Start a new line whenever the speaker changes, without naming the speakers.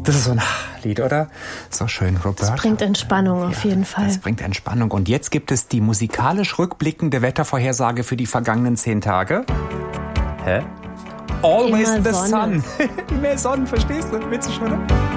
Das ist so ein Lied, oder? So schön, Roberta.
Das bringt Entspannung auf jeden Fall.
Das bringt Entspannung. Und jetzt gibt es die musikalisch rückblickende Wettervorhersage für die vergangenen 10 Tage. Hä? Always
Immer
the
Sonne.
sun. Mehr Sonnen, verstehst du? Witzig, oder?